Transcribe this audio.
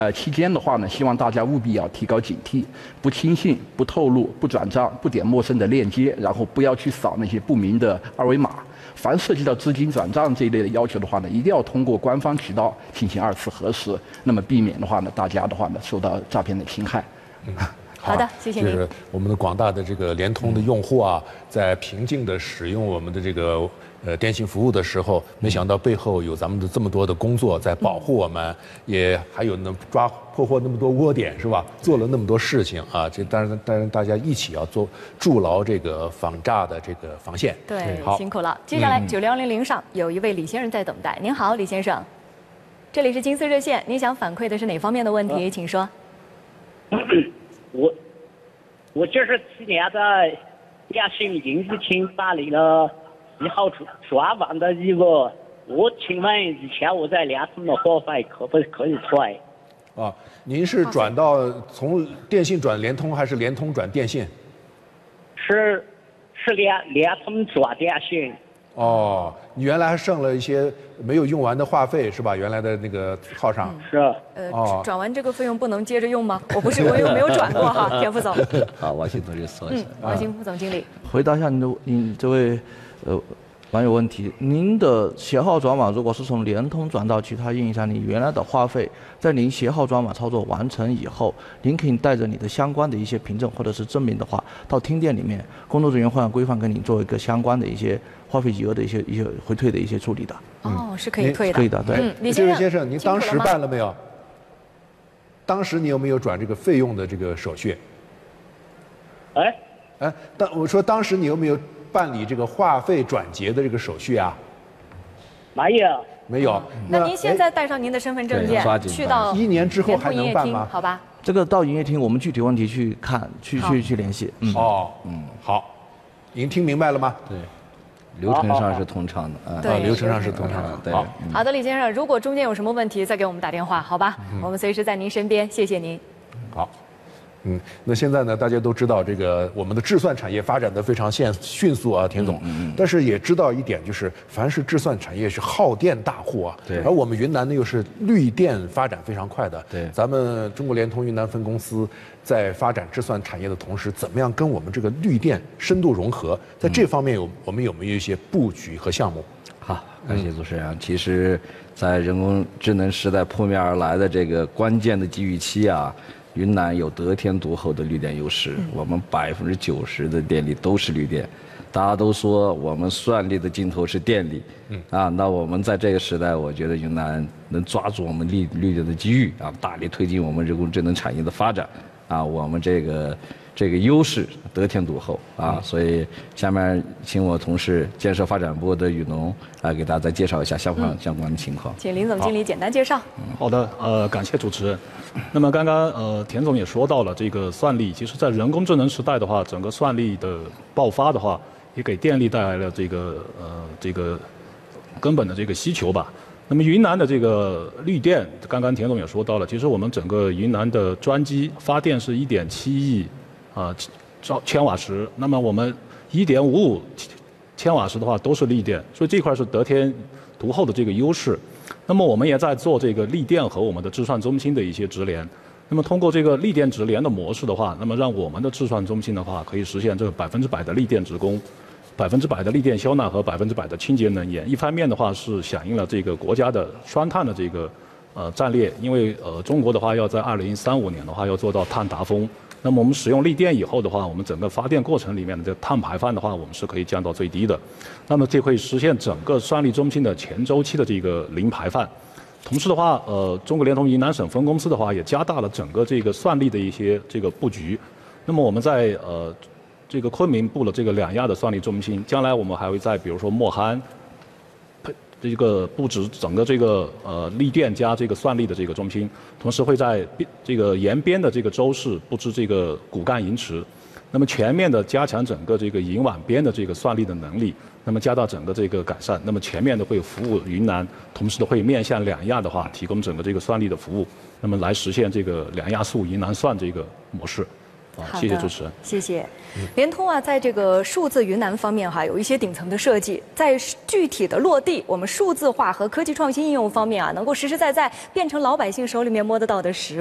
期间的话呢，希望大家务必要提高警惕，不轻信、不透露、不转账、不点陌生的链接，然后不要去扫那些不明的二维码。凡涉及到资金转账这一类的要求的话呢，一定要通过官方渠道进行2次核实，那么避免的话呢，大家的话呢受到诈骗的侵害。 好的，谢谢您。 就是我们的广大的这个联通的用户啊，在平静地使用我们的这个电信服务的时候，没想到背后有咱们的这么多的工作在保护我们，也还有破获那么多窝点是吧？做了那么多事情啊，这当然大家一起要筑牢这个防诈的这个防线。 对，辛苦了。接下来9100上有一位李先生在等待。您好，李先生，这里是金丝热线，您想反馈的是哪方面的问题？请说。 我就是去年在电信营业厅办理了1号转网的一个，我请问以前我在联通的话费可不可以退？ 啊，您是转到从电信转联通，还是联通转电信？ 是联通转电信。 哦，你原来还剩了一些没有用完的话费是吧？原来的那个号上是。 转完这个费用不能接着用吗？我又没有转过哈，田副总。 好，王新同学说一下。 王新副总经理。 回答一下您这位网友问题，您的携号转网如果是从联通转到其他运营商，你原来的话费，在您携号转网操作完成以后，您可以带着你的相关的一些凭证或者是证明的话，到厅店里面，工作人员会按规范跟你做一个相关的一些话费余额的一些回退的一些处理的。 哦，是可以退的。 可以的，对。 李先生，您当时办了没有？当时你有没有转这个费用的这个手续？我说当时你有没有办理这个话费转结的这个手续啊？没有。 那您现在带上您的身份证件，去到 1年之后还能办吗？ 好吧。 这个到营业厅，我们具体问题去看，去联系。 好，您听明白了吗？ 对。流程上是通畅的对， 流程上是通畅的。 对， 好的，李先生，如果中间有什么问题，再给我们打电话，好吧？我们随时在您身边，谢谢您。 好。那现在呢，大家都知道这个我们的智算产业发展的非常迅速啊，田总。但是也知道一点，就是凡是智算产业是耗电大户啊。 对。 而我们云南呢又是绿电发展非常快的。 对。 咱们中国联通云南分公司在发展智算产业的同时，怎么样跟我们这个绿电深度融合？在这方面我们有没有一些布局和项目？ 好，感谢主持人。其实，在人工智能时代扑面而来的这个关键的机遇期啊。云南有得天独厚的绿电优势，我们90%的电力都是绿电。大家都说我们算力的尽头是电力，那我们在这个时代，我觉得云南能抓住我们绿电的机遇啊，大力推进我们人工智能产业的发展啊，我们这个优势得天独厚啊，所以下面请我同事建设发展部的雨农来给大家再介绍一下相关的情况。 请林总经理简单介绍。 好的，感谢主持人。那么刚刚田总也说到了这个算力，其实在人工智能时代的话，整个算力的爆发的话，也给电力带来了这个根本的这个需求吧。那么云南的这个绿电，刚刚田总也说到了，其实我们整个云南的专机发电是1.7亿千瓦时，那么我们1.55千瓦时的话都是绿电，所以这块是得天独厚的这个优势。那么我们也在做这个绿电和我们的智算中心的一些直连。那么通过这个绿电直连的模式的话，那么让我们的智算中心的话可以实现这个100%的绿电直供，100%的绿电消纳和100%的清洁能源。一方面的话是响应了这个国家的双碳的这个战略，因为中国的话要在2035年的话要做到碳达峰。那么我们使用绿电以后的话，我们整个发电过程里面的这碳排放的话，我们是可以降到最低的。那么这会实现整个算力中心的全周期的这个零排放。同时的话，中国联通云南省分公司的话也加大了整个这个算力的一些这个布局。那么我们在这个昆明布了这个2亚的算力中心，将来我们还会在比如说莫罕这个布置整个这个绿电加这个算力的这个中心，同时会在这个沿边的这个州市布置这个骨干银池，那么全面的加强整个这个银网边的这个算力的能力，那么加大整个这个改善，那么全面的会服务云南，同时的会面向2亚的话提供整个这个算力的服务，那么来实现这个2亚速云南算这个模式。 谢谢主持人。 谢谢。联通啊，在这个数字云南方面有一些顶层的设计，在具体的落地，我们数字化和科技创新应用方面能够实实在在变成老百姓手里面摸得到的实